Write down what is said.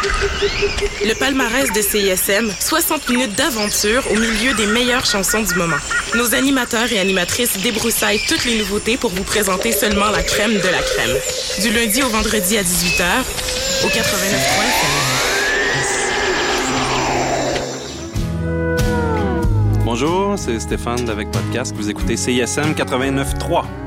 Le palmarès de CISM, 60 minutes d'aventure au milieu des meilleures chansons du moment. Nos animateurs et animatrices débroussaillent toutes les nouveautés pour vous présenter seulement la crème de la crème. Du lundi au vendredi à 18h, au 89.3 FM. Bonjour, c'est Stéphane d'Avec Podcast. Vous écoutez CISM 89.3.